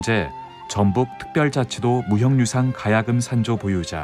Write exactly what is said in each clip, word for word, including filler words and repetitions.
현재 전북특별자치도 무형유산 가야금 산조 보유자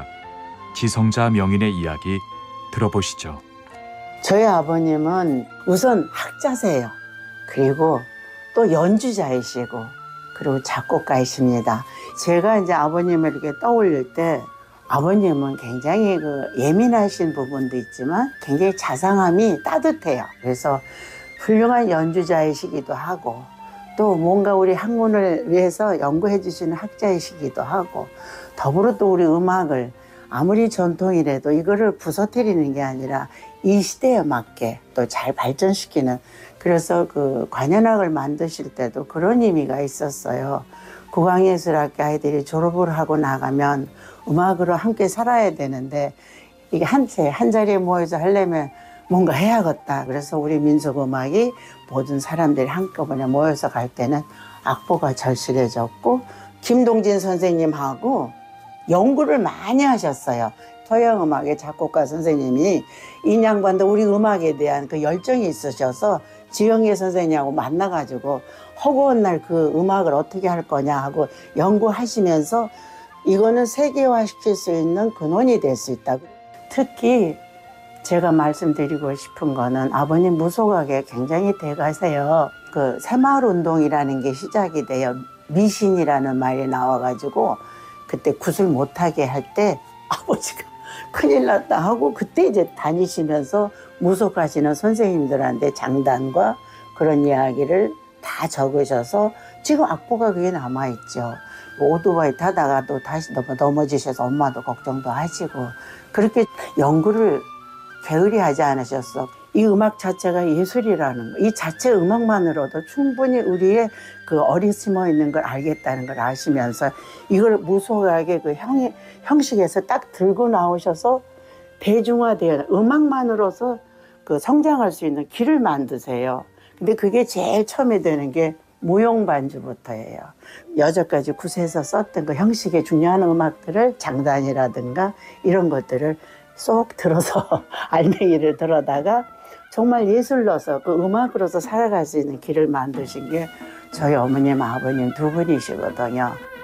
지성자 명인의 이야기 들어보시죠. 저희 아버님은 우선 학자세요. 그리고 또 연주자이시고 그리고 작곡가이십니다. 제가 이제 아버님을 이렇게 떠올릴 때 아버님은 굉장히 그 예민하신 부분도 있지만 굉장히 자상함이 따뜻해요. 그래서 훌륭한 연주자이시기도 하고 또 뭔가 우리 학문을 위해서 연구해 주시는 학자이시기도 하고 더불어 또 우리 음악을 아무리 전통이라도 이거를 부서뜨리는 게 아니라 이 시대에 맞게 또 잘 발전시키는, 그래서 그 관현악을 만드실 때도 그런 의미가 있었어요. 국악예술학교 아이들이 졸업을 하고 나가면 음악으로 함께 살아야 되는데 이게 한 채, 한 자리에 모여서 하려면 뭔가 해야겠다. 그래서 우리 민속음악이 모든 사람들이 한꺼번에 모여서 갈 때는 악보가 절실해졌고 김동진 선생님하고 연구를 많이 하셨어요. 서양음악의 작곡가 선생님이 이 양반도 우리 음악에 대한 그 열정이 있으셔서 지영애 선생님하고 만나가지고 허구한 날 그 음악을 어떻게 할 거냐 하고 연구하시면서 이거는 세계화시킬 수 있는 근원이 될 수 있다. 특히 제가 말씀드리고 싶은 거는 아버님 무속학에 굉장히 대가세요. 그 새마을운동이라는 게 시작이 돼요. 미신이라는 말이 나와가지고 그때 굿을 못하게 할 때 아버지가 큰일 났다 하고 그때 이제 다니시면서 무속하시는 선생님들한테 장단과 그런 이야기를 다 적으셔서 지금 악보가 그게 남아있죠. 오토바이 타다가 또 다시 넘어지셔서 엄마도 걱정도 하시고 그렇게 연구를 게으리 하지 않으셨어. 이 음악 자체가 예술이라는 거, 이 자체 음악만으로도 충분히 우리의 그 어리 숨어 있는 걸 알겠다는 걸 아시면서 이걸 무속하게 그 형, 형식에서 딱 들고 나오셔서 대중화되어 음악만으로서 그 성장할 수 있는 길을 만드세요. 근데 그게 제일 처음에 되는 게 무용반주부터예요. 여태까지 굿에서 썼던 그 형식의 중요한 음악들을 장단이라든가 이런 것들을 쏙 들어서 알맹이를 들어다가 정말 예술로서 그 음악으로서 살아갈 수 있는 길을 만드신 게 저희 어머님, 아버님 두 분이시거든요.